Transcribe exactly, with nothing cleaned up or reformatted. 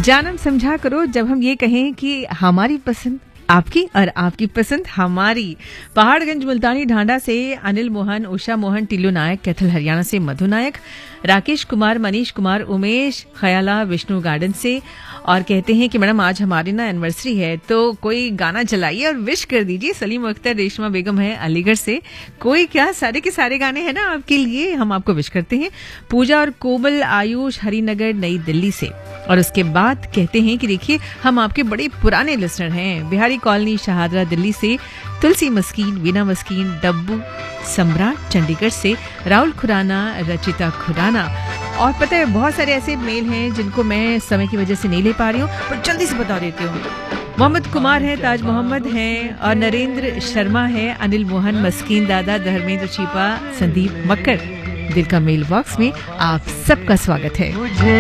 जानम समझा करो जब हम ये कहें कि हमारी पसंद आपकी और आपकी पसंद हमारी। पहाड़गंज मुल्तानी ढांडा से अनिल मोहन, उषा मोहन, टिल्लू नायक, कैथल हरियाणा से मधु नायक, राकेश कुमार, मनीष कुमार, उमेश खयाला विष्णु गार्डन से, और कहते हैं कि मैडम आज हमारी ना एनिवर्सरी है तो कोई गाना चलाइए और विश कर दीजिए। सलीम अख्तर, रेशमा बेगम है अलीगढ़ से। कोई क्या, सारे के सारे गाने हैं ना आपके लिए, हम आपको विश करते हैं। पूजा और कोमल, आयुष हरिनगर नई दिल्ली से। और उसके बाद कहते हैं कि देखिए हम आपके बड़े पुराने लिसनर हैं। बिहारी कॉलोनी शहादरा दिल्ली से तुलसी मस्कीन, वीना मस्कीन, डब्बू सम्राट चंडीगढ़ से, राहुल खुराना, रचिता खुराना। और पता है बहुत सारे ऐसे मेल हैं जिनको मैं समय की वजह से नहीं ले पा रही हूँ, पर जल्दी से बता देती हूँ। मोहम्मद कुमार है, ताज मोहम्मद हैं, और नरेंद्र शर्मा है, अनिल मोहन, मस्कीन दादा, धर्मेंद्र चीपा, संदीप मक्कर। दिल का मेल बॉक्स में आप सबका स्वागत है।